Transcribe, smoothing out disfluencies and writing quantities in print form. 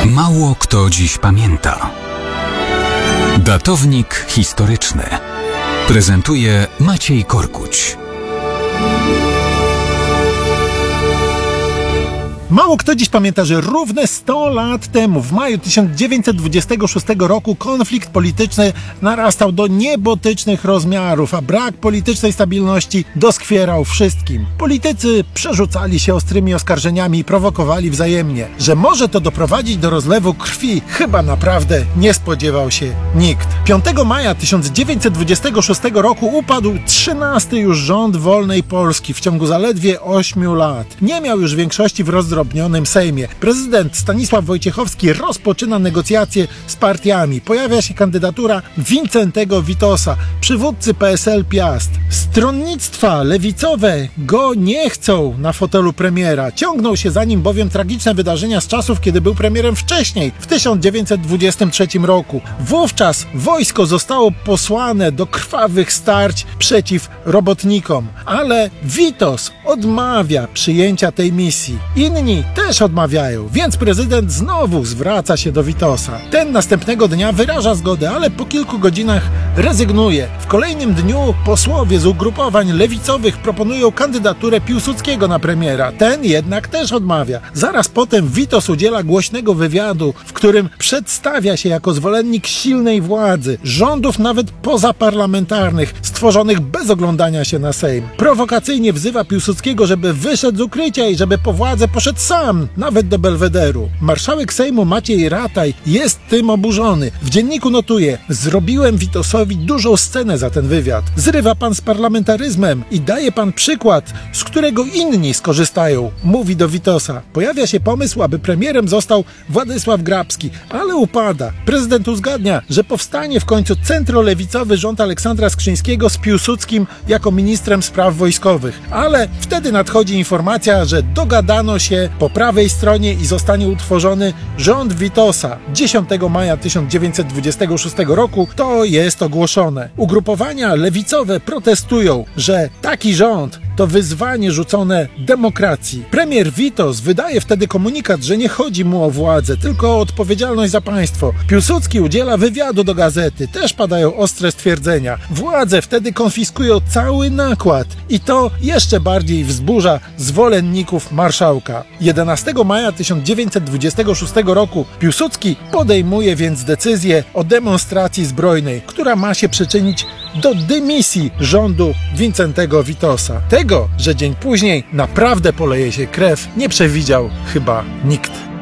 Mało kto dziś pamięta. Datownik historyczny prezentuje Maciej Korkuć. Mało kto dziś pamięta, że równe 100 lat temu, w maju 1926 roku, konflikt polityczny narastał do niebotycznych rozmiarów, a brak politycznej stabilności doskwierał wszystkim. Politycy przerzucali się ostrymi oskarżeniami i prowokowali wzajemnie. Że może to doprowadzić do rozlewu krwi, chyba naprawdę nie spodziewał się nikt. 5 maja 1926 roku upadł 13. już rząd wolnej Polski w ciągu zaledwie 8 lat. Nie miał już większości w rozdrobnionym Sejmie. Prezydent Stanisław Wojciechowski rozpoczyna negocjacje z partiami. Pojawia się kandydatura Wincentego Witosa, przywódcy PSL Piast. Stronnictwa lewicowe go nie chcą na fotelu premiera. Ciągną się za nim bowiem tragiczne wydarzenia z czasów, kiedy był premierem wcześniej, w 1923 roku. Wówczas wojsko zostało posłane do krwawych starć przeciw robotnikom, ale Witos odmawia przyjęcia tej misji. Inni też odmawiają, więc prezydent znowu zwraca się do Witosa. Ten następnego dnia wyraża zgodę, ale po kilku godzinach rezygnuje. W kolejnym dniu posłowie z ugrupowań lewicowych proponują kandydaturę Piłsudskiego na premiera. Ten jednak też odmawia. Zaraz potem Witos udziela głośnego wywiadu, w którym przedstawia się jako zwolennik silnej władzy, rządów nawet pozaparlamentarnych, stworzonych bez oglądania się na Sejm. Prowokacyjnie wzywa Piłsudskiego, żeby wyszedł z ukrycia i żeby po władzę poszedł sam, nawet do Belwederu. Marszałek Sejmu Maciej Rataj jest tym oburzony. W dzienniku notuje: zrobiłem Witosowi dużą scenę za ten wywiad. Zrywa pan z parlamentaryzmem i daje pan przykład, z którego inni skorzystają, mówi do Witosa. Pojawia się pomysł, aby premierem został Władysław Grabski, ale upada. Prezydent uzgadnia, że powstanie w końcu centrolewicowy rząd Aleksandra Skrzyńskiego z Piłsudskim jako ministrem spraw wojskowych. Ale wtedy nadchodzi informacja, że dogadano się po prawej stronie i zostanie utworzony rząd Witosa. 10 maja 1926 roku to jest ogłoszone. Ugrupowania lewicowe protestują, że taki rząd to wyzwanie rzucone demokracji. Premier Witos wydaje wtedy komunikat, że nie chodzi mu o władzę, tylko o odpowiedzialność za państwo. Piłsudski udziela wywiadu do gazety. Też padają ostre stwierdzenia. Władze wtedy konfiskują cały nakład i to jeszcze bardziej wzburza zwolenników marszałka. 11 maja 1926 roku Piłsudski podejmuje więc decyzję o demonstracji zbrojnej, która ma się przyczynić do dymisji rządu Wincentego Witosa. Tego, że dzień później naprawdę poleje się krew, nie przewidział chyba nikt.